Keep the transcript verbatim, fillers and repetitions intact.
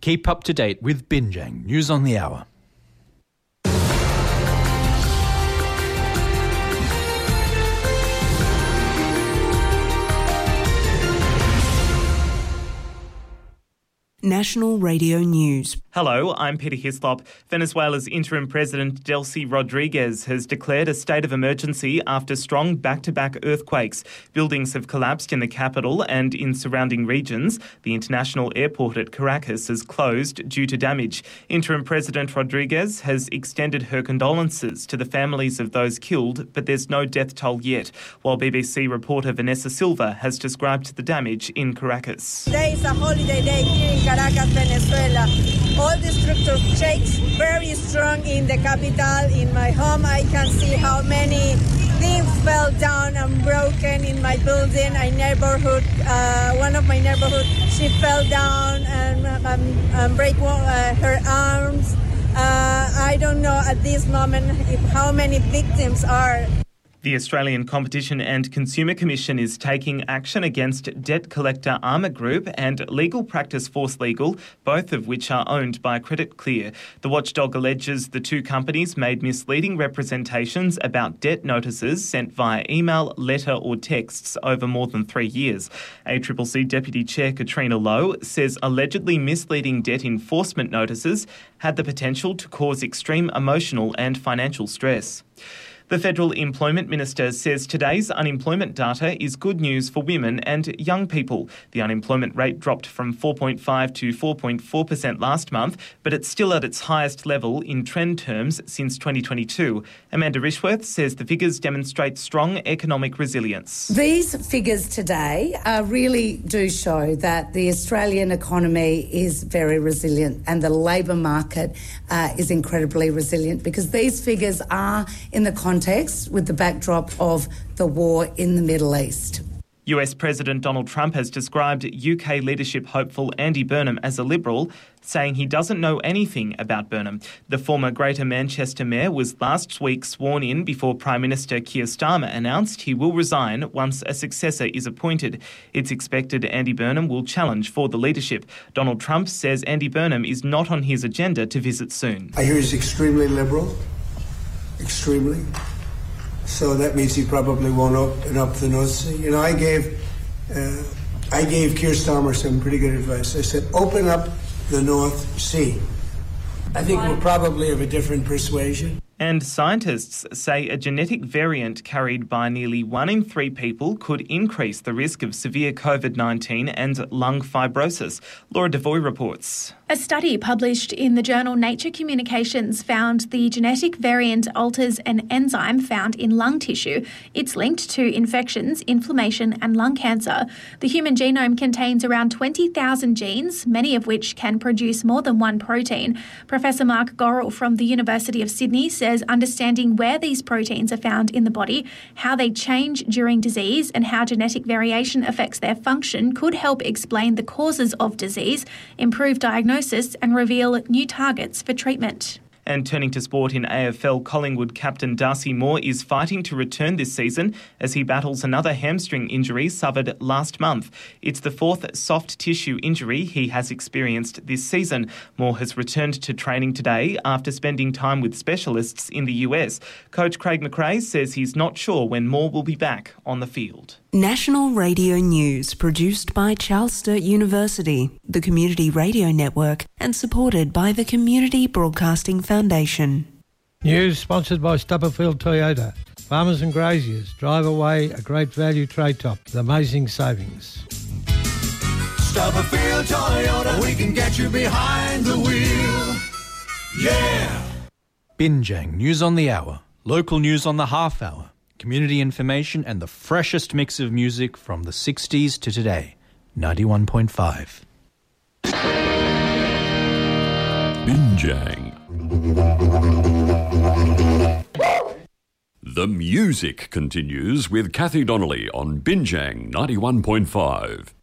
Keep up to date with Binjang News on the Hour. National Radio News. Hello, I'm Peter Hislop. Venezuela's interim president Delcy Rodriguez has declared a state of emergency after strong back-to-back earthquakes. Buildings have collapsed in the capital and in surrounding regions. The international airport at Caracas is closed due to damage. Interim President Rodriguez has extended her condolences to the families of those killed, but there's no death toll yet, while B B C reporter Vanessa Silva has described the damage in Caracas. Today is a holiday day here in Caracas, Venezuela. All the structure shakes very strong in the capital. In my home, I can see how many things fell down and broken in my building. My neighborhood, uh, one of my neighborhood, she fell down and, um, and break uh, her arms. Uh, I don't know at this moment if how many victims are. The Australian Competition and Consumer Commission is taking action against debt collector Armour Group and Legal Practice Force Legal, both of which are owned by Credit Clear. The watchdog alleges the two companies made misleading representations about debt notices sent via email, letter or texts over more than three years. A C C C Deputy Chair Katrina Lowe says allegedly misleading debt enforcement notices had the potential to cause extreme emotional and financial stress. The Federal Employment Minister says today's unemployment data is good news for women and young people. The unemployment rate dropped from four point five to four point four percent last month, but it's still at its highest level in trend terms since twenty twenty-two. Amanda Rishworth says the figures demonstrate strong economic resilience. These figures today uh, really do show that the Australian economy is very resilient and the labour market uh, is incredibly resilient, because these figures are in the context Context with the backdrop of the war in the Middle East. U S President Donald Trump has described U K leadership hopeful Andy Burnham as a Liberal, saying he doesn't know anything about Burnham. The former Greater Manchester Mayor was last week sworn in before Prime Minister Keir Starmer announced he will resign once a successor is appointed. It's expected Andy Burnham will challenge for the leadership. Donald Trump says Andy Burnham is not on his agenda to visit soon. I hear he's extremely Liberal. Extremely. So that means he probably won't open up the North Sea. You know, I gave uh, I gave Keir Starmer some pretty good advice. I said, open up the North Sea. I think we're probably of a different persuasion. And scientists say a genetic variant carried by nearly one in three people could increase the risk of severe COVID nineteen and lung fibrosis. Laura Devoy reports. A study published in the journal Nature Communications found the genetic variant alters an enzyme found in lung tissue. It's linked to infections, inflammation and lung cancer. The human genome contains around twenty thousand genes, many of which can produce more than one protein. Professor Mark Gorrell from the University of Sydney says understanding where these proteins are found in the body, how they change during disease and how genetic variation affects their function could help explain the causes of disease, improve diagnosis and reveal new targets for treatment. And turning to sport in A F L, Collingwood captain Darcy Moore is fighting to return this season as he battles another hamstring injury suffered last month. It's the fourth soft tissue injury he has experienced this season. Moore has returned to training today after spending time with specialists in the U S. Coach Craig McRae says he's not sure when Moore will be back on the field. National Radio News, produced by Charles Sturt University, the Community Radio Network, and supported by the Community Broadcasting Foundation. News sponsored by Stubberfield Toyota. Farmers and graziers, drive away a great value trade top with amazing savings. Stubberfield Toyota, we can get you behind the wheel. Yeah! Binjang News on the Hour, local news on the half hour, community information and the freshest mix of music from the sixties to today. ninety-one point five. Binjang. The music continues with Kathy Donnelly on Binjang ninety-one point five.